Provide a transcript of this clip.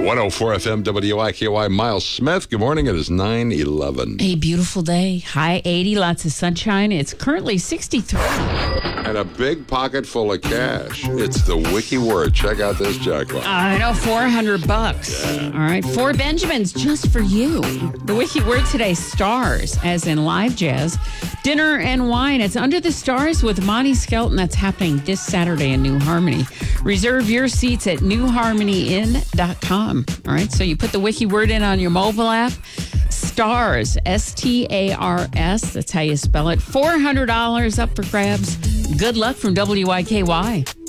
104 FM WIKY. Miles Smith, good morning. It is 9:11. A beautiful day. High 80, lots of sunshine. It's currently 63. And a big pocket full of cash. It's the Wiki Word. Check out this jackpot. I know, $400. Yeah. All right, 4 Benjamins just for you. The Wiki Word today, stars, as in live jazz. Dinner and wine. It's Under the Stars with Monty Skelton. That's happening this Saturday in New Harmony. Reserve your seats at newharmonyinn.com. All right, so you put the Wiki Word in on your mobile app. Stars, S-T-A-R-S. That's how you spell it. $400 up for grabs. Good luck from WIKY.